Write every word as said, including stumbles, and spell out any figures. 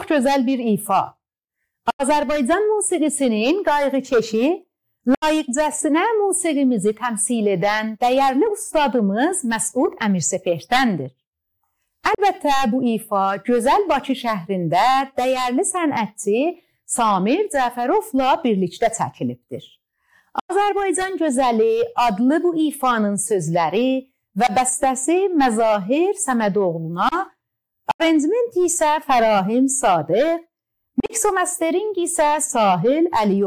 Çox gözəl bir ifa. Azərbaycan musiqisinin qayğıkeşi, layiqcəsinə musiqimizi təmsil edən dəyərli ustadımız Məsud Əmirsepehrdəndir. Əlbəttə, bu ifa gözəl Bakı şəhrində dəyərli sənətçi Samir Cəfərovla birlikdə çəkilibdir. Azərbaycan Gözəli adlı bu ifanın sözləri və bəstəsi Məzahir Səmədoğluna, aranjment isə Fərahim Sadıq, mix və mastering isə Sahil Əliyevdir.